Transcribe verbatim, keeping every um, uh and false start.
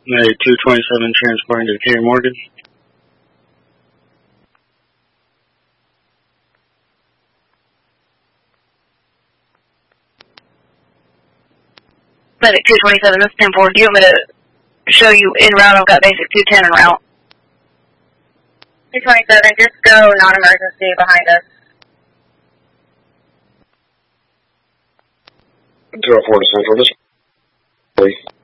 Medic two twenty-seven transporting to Decatur Morgan. Medic two twenty-seven, this is ten four. Do you want me to show you en route? I've got basic two ten en route. two twenty-seven, just go non-emergency behind us. zero four to Central, this please.